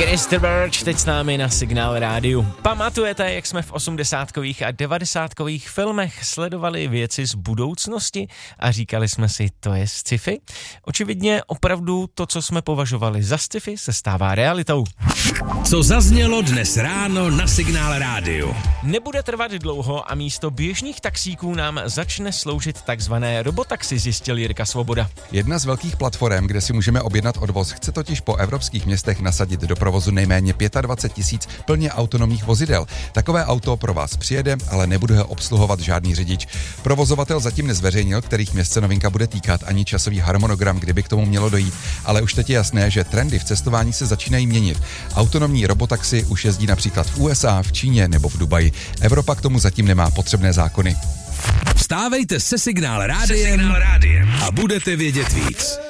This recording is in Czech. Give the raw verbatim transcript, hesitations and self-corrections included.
Krister Birch teď s námi na Signál rádiu. Pamatujete, jak jsme v osmdesátkových a devadesátkových filmech sledovali věci z budoucnosti a říkali jsme si, to je sci-fi? Očividně opravdu to, co jsme považovali za sci-fi, se stává realitou. Co zaznělo dnes ráno na Signál rádiu? Nebude trvat dlouho a místo běžných taxíků nám začne sloužit takzvané robotaxi, zjistil Jirka Svoboda. Jedna z velkých platform, kde si můžeme objednat odvoz, chce totiž po evropských městech nasadit do provozu nejméně dvacet pět tisíc plně autonomních vozidel. Takové auto pro vás přijede, ale nebude ho obsluhovat žádný řidič. Provozovatel zatím nezveřejnil, kterých měst se novinka bude týkat, ani časový harmonogram, kdyby k tomu mělo dojít, ale už teď je jasné, že trendy v cestování se začínají měnit. Autonomní robotaxi už jezdí například v U S A, v Číně nebo v Dubaji. Evropa k tomu zatím nemá potřebné zákony. Vstávejte se Signál rádiem a budete vědět víc.